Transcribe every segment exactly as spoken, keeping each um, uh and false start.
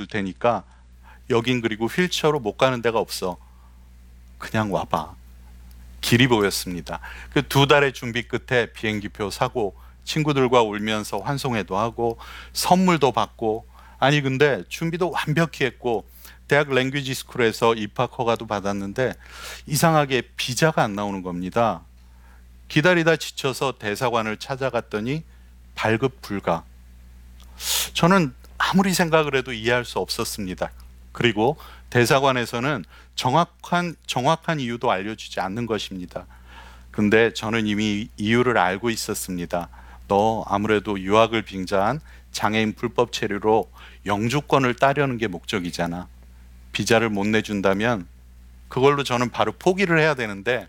줄 테니까 여긴 그리고 휠체어로 못 가는 데가 없어. 그냥 와봐. 길이 보였습니다. 그 두 달의 준비 끝에 비행기표 사고 친구들과 울면서 환송회도 하고 선물도 받고, 아니 근데 준비도 완벽히 했고 대학 랭귀지 스쿨에서 입학 허가도 받았는데 이상하게 비자가 안 나오는 겁니다. 기다리다 지쳐서 대사관을 찾아갔더니 발급 불가. 저는 아무리 생각을 해도 이해할 수 없었습니다. 그리고 대사관에서는 정확한 정확한 이유도 알려주지 않는 것입니다. 근데 저는 이미 이유를 알고 있었습니다. 너 아무래도 유학을 빙자한 장애인 불법 체류로 영주권을 따려는 게 목적이잖아. 비자를 못 내준다면 그걸로 저는 바로 포기를 해야 되는데,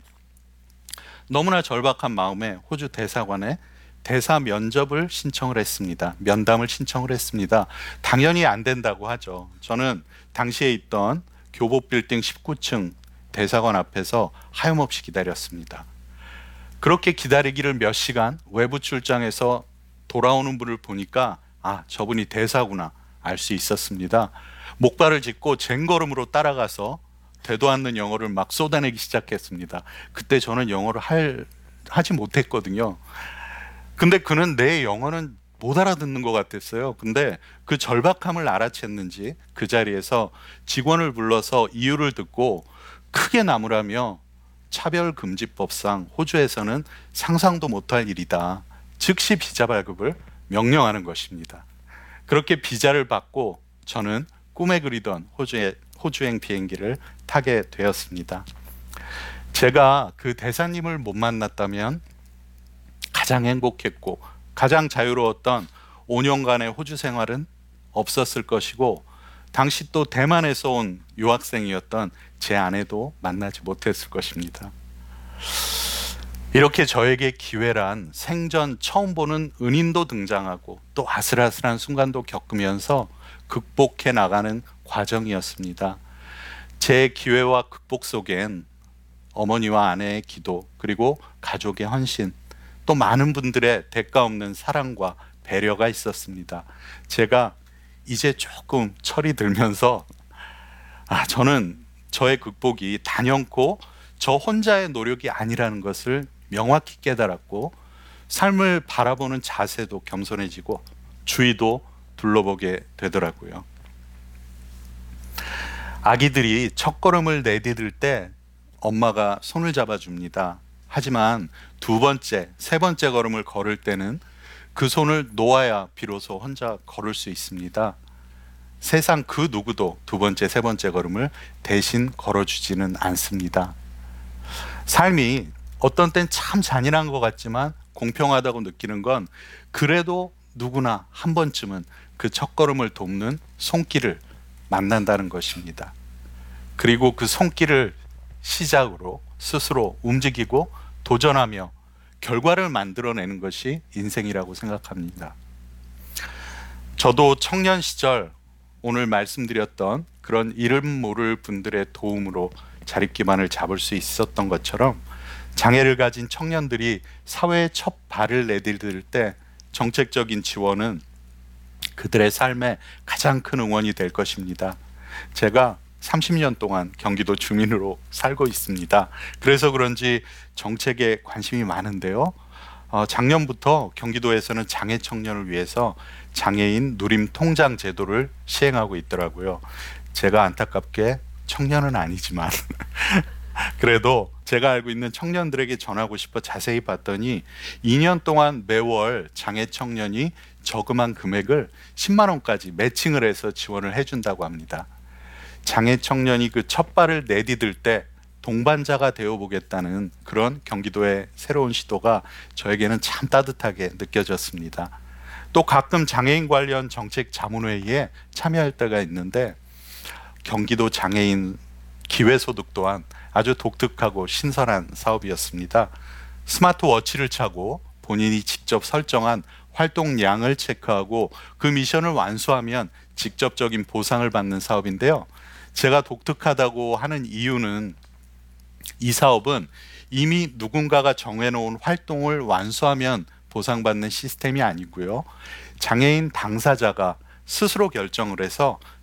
너무나 절박한 마음에 호주 대사관에 대사 면접을 신청을 했습니다. 면담을 신청을 했습니다. 당연히 안 된다고 하죠. 저는 당시에 있던 교보 빌딩 십구 층 대사관 앞에서 하염없이 기다렸습니다. 그렇게 기다리기를 몇 시간, 외부 출장에서 돌아오는 분을 보니까 아, 저분이 대사구나 알 수 있었습니다. 목발을 짚고 쟁걸음으로 따라가서 되도 않는 영어를 막 쏟아내기 시작했습니다. 그때 저는 영어를 할, 하지 못했거든요. 근데 그는 내 영어는 못 알아듣는 것 같았어요. 근데 그 절박함을 알아챘는지 그 자리에서 직원을 불러서 이유를 듣고 크게 나무라며 차별금지법상 호주에서는 상상도 못할 일이다, 즉시 비자 발급을 명령하는 것입니다. 그렇게 비자를 받고 저는 꿈에 그리던 호주의, 호주행 비행기를 타게 되었습니다. 제가 그 대사님을 못 만났다면 가장 행복했고 가장 자유로웠던 오 년간의 호주 생활은 없었을 것이고, 당시 또 대만에서 온 유학생이었던 제 아내도 만나지 못했을 것입니다. 이렇게 저에게 기회란 생전 처음 보는 은인도 등장하고 또 아슬아슬한 순간도 겪으면서 극복해 나가는 과정이었습니다. 제 기회와 극복 속엔 어머니와 아내의 기도, 그리고 가족의 헌신, 또 많은 분들의 대가 없는 사랑과 배려가 있었습니다. 제가 이제 조금 철이 들면서 아, 저는 저의 극복이 단연코 저 혼자의 노력이 아니라는 것을 명확히 깨달았고, 삶을 바라보는 자세도 겸손해지고 주위도 둘러보게 되더라고요. 아기들이 첫걸음을 내디딜 때 엄마가 손을 잡아줍니다. 하지만 두 번째, 세 번째 걸음을 걸을 때는 그 손을 놓아야 비로소 혼자 걸을 수 있습니다. 세상 그 누구도 두 번째, 세 번째 걸음을 대신 걸어주지는 않습니다. 삶이 어떤 땐 참 잔인한 것 같지만 공평하다고 느끼는 건 그래도 누구나 한 번쯤은 그 첫걸음을 돕는 손길을 만난다는 것입니다. 그리고 그 손길을 시작으로 스스로 움직이고 도전하며 결과를 만들어내는 것이 인생이라고 생각합니다. 저도 청년 시절 오늘 말씀드렸던 그런 이름 모를 분들의 도움으로 자립기반을 잡을 수 있었던 것처럼, 장애를 가진 청년들이 사회에 첫 발을 내디딜 때 정책적인 지원은 그들의 삶에 가장 큰 응원이 될 것입니다. 제가 삼십 년 동안 경기도 주민으로 살고 있습니다. 그래서 그런지 정책에 관심이 많은데요. 어, 작년부터 경기도에서는 장애 청년을 위해서 장애인 누림 통장 제도를 시행하고 있더라고요. 제가 안타깝게 청년은 아니지만 그래도 제가 알고 있는 청년들에게 전하고 싶어 자세히 봤더니 이 년 동안 매월 장애 청년이 저금한 금액을 십만 원까지 매칭을 해서 지원을 해준다고 합니다. 장애 청년이 그 첫 발을 내디딜 때 동반자가 되어보겠다는 그런 경기도의 새로운 시도가 저에게는 참 따뜻하게 느껴졌습니다. 또 가끔 장애인 관련 정책 자문회의에 참여할 때가 있는데 경기도 장애인 기회소득 또한 아주 독특하고 신선한 사업이었습니다. 스마트워치를 차고 본인이 직접 설정한 활동량을 체크하고 그 미션을 완수하면 직접적인 보상을 받는 사업인데요. 제가 독특하다고 하는 이유는 이 사업은 이미 누군가가 정해놓은 활동을 완수하면 보상받는 시스템이 아니고요. 장애인 당사자가 스스로 결정을 해서